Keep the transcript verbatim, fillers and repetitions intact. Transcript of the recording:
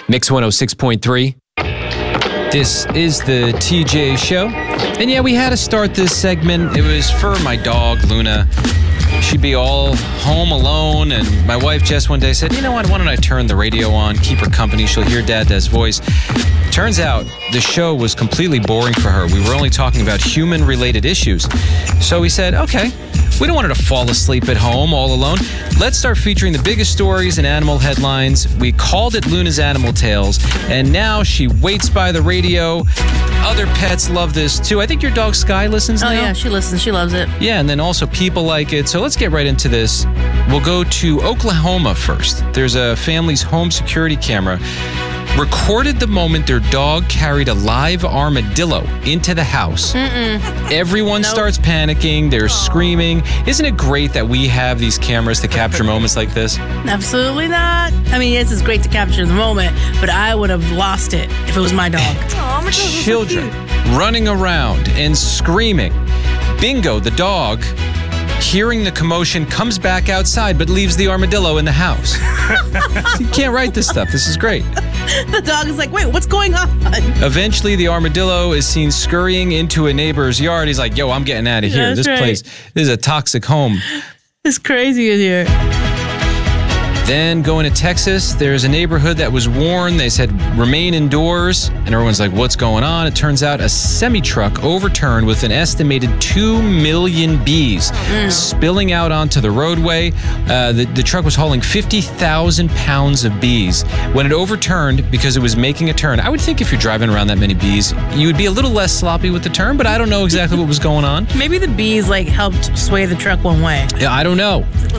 Mix one oh six point three. This is the T J Show. And yeah, we had to start this segment. It was for my dog, Luna. She'd be all home alone, and my wife Jess one day said, you know what, why don't I turn the radio on, keep her company, she'll hear Dad Dad's voice. Turns out the show was completely boring for her. We were only talking about human-related issues. So we said, okay, we don't want her to fall asleep at home all alone. Let's start featuring the biggest stories and animal headlines. We called it Luna's Animal Tales, and now she waits by the radio. Other pets love this too. I think your dog Sky listens oh, now. Oh yeah, she listens. She loves it. Yeah, and then also people like it. So let's get right into this. We'll go to Oklahoma first. There's a family's home security camera recorded the moment their dog carried a live armadillo into the house. Mm-mm. Everyone nope. starts panicking. They're Aww. screaming. Isn't it great that we have these cameras to capture moments like this? Absolutely not. I mean, yes, it's great to capture the moment, but I would have lost it if it was my dog. Aww, Children so running around and screaming. Bingo, the dog, hearing the commotion, comes back outside but leaves the armadillo in the house. You can't write this stuff. This is great. The dog is like, wait, what's going on? Eventually, the armadillo is seen scurrying into a neighbor's yard. He's like, yo, I'm getting out of here. That's this right. place, this is a toxic home. It's crazy in here. Then going to Texas, there's a neighborhood that was warned. They said, remain indoors. And everyone's like, what's going on? It turns out a semi-truck overturned with an estimated two million bees mm. spilling out onto the roadway. Uh, the, the truck was hauling fifty thousand pounds of bees. When it overturned, because it was making a turn, I would think if you're driving around that many bees, you would be a little less sloppy with the turn, but I don't know exactly what was going on. Maybe the bees like helped sway the truck one way. Yeah, I don't know.